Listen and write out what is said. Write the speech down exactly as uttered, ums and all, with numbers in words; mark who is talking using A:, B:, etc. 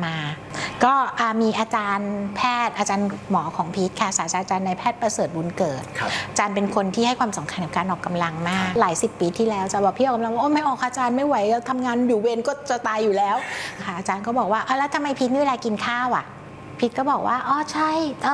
A: มา ก็มีอาจารย์แพทย์อาจารย์หมอของพีทค่ะศาสตราจารย์นายแพทย์ประเสริฐบุญเกิดอาจารย์เป็นคนที่ให้ความสำคัญกับการออกกำลังมากหลายสิบปีที่แล้วจะบอกพี่ออกกำลังว่าโอ้ไม่ออกอาจารย์ไม่ไหวทำงานอยู่เวรก็จะตายอยู่แล้วค่ะอาจารย์ก็บอกว่าแล้วทำไมพีทไม่เวลากินข้าวอ่ะพีทก็บอกว่าอ๋อใช่